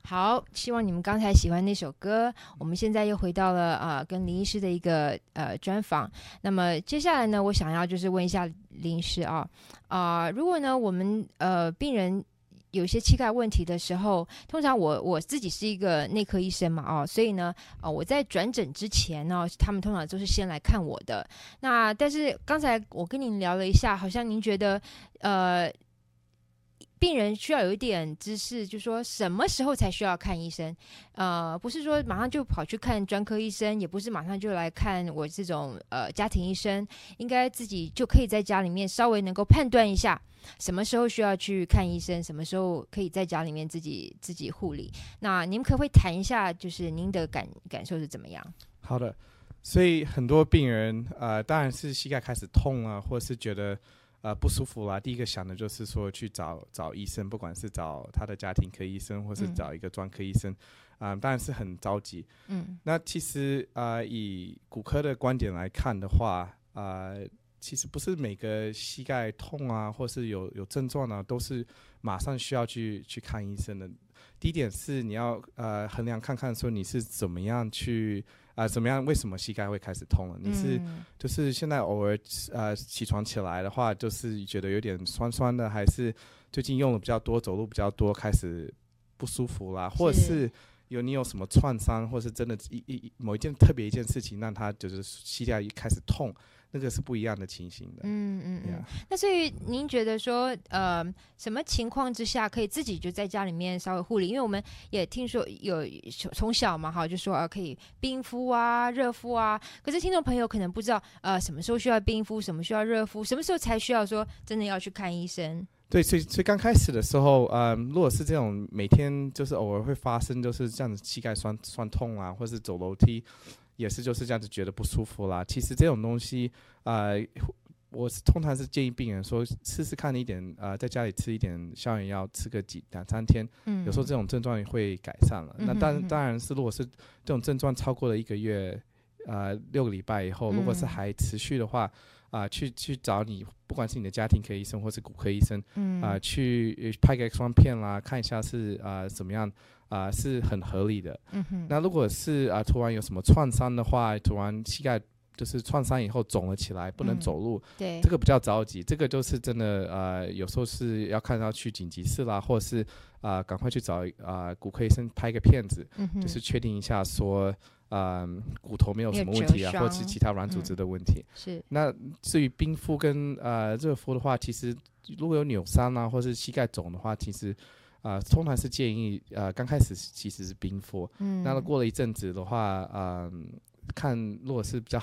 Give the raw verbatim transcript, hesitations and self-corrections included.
好，希望你们刚才喜欢那首歌。我们现在又回到了呃跟林医师的一个呃专访。那么接下来呢，我想要就是问一下林医师啊，啊、呃如果呢我们呃病人有一些膝盖问题的时候，通常我我自己是一个内科医生嘛，哦，所以呢，呃，我在转诊之前呢，他们通常都是先来看我的。那但是刚才我跟您聊了一下，好像您觉得呃病人需要有一点知识，就是说什么时候才需要看医生，呃，不是说马上就跑去看专科医生，也不是马上就来看我这种呃家庭医生，应该自己就可以在家里面稍微能够判断一下，什么时候需要去看医生，什么时候可以在家里面自己自己护理。那您可不可以谈一下，就是您的感感受是怎么样？ 好的，所以很多病人呃，当然是膝盖开始痛啊，或是觉得呃不舒服啦，第一个想的就是说去找找医生，不管是找他的家庭科医生，或是找一个专科医生，啊、呃，当然是很着急。 嗯， 那其实呃，以骨科的观点来看的话，呃，其实不是每个膝盖痛啊，或是有有症状啊，都是马上需要去去看医生的。第一点是你要呃衡量看看说你是怎么样去啊、呃、怎么样为什么膝盖会开始痛了？你是、 嗯、 就是现在偶尔呃起床起来的话，就是觉得有点酸酸的，还是最近用的比较多，走路比较多，开始不舒服啦，或者是有你有什么创伤，或是真的一一某一件特别一件事情让他就是膝盖一开始痛，那个是不一样的情形的。 嗯嗯嗯。 Yeah. 那所以您觉得说，呃，什么情况之下可以自己就在家里面稍微护理？因为我们也听说有从小嘛，哈，就说呃可以冰敷啊、热敷啊。可是听众朋友可能不知道，呃，什么时候需要冰敷，什么需要热敷，什么时候才需要说真的要去看医生？ 对，所以所以刚开始的时候，嗯，如果是这种每天就是偶尔会发生，就是这样子膝盖酸酸痛啊，或是走楼梯也是就是这样子觉得不舒服啦。其实这种东西，呃，我通常是建议病人说试试看一点，呃，在家里吃一点消炎药，吃个几两三天， 嗯， 有时候这种症状会改善了。 嗯、 那当当然是如果是这种症状超过了一个月，呃，六个礼拜以后，如果是还持续的话。啊、呃，去去找你，不管是你的家庭科医生或是骨科医生， 嗯， 啊、呃，去拍个 X 光片啦，看一下是啊、呃、怎么样啊、呃，是很合理的。 嗯哼。 那如果是啊、呃、突然有什么创伤的话，突然膝盖就是创伤以后肿了起来，不能走路， 嗯、对， 这个比较着急，这个就是真的呃，有时候是要看到去紧急室啦，或是啊、呃、赶快去找啊、呃、骨科医生拍个片子， 嗯、 就是确定一下说。嗯，骨头没有什么问题啊，或者是其他软组织的问题。 嗯、是。 那至于冰敷跟呃热敷的话，其实如果有扭伤啊，或是膝盖肿的话，其实啊、呃、通常是建议呃刚开始其实是冰敷。嗯。那过了一阵子的话，嗯、呃，看如果是比较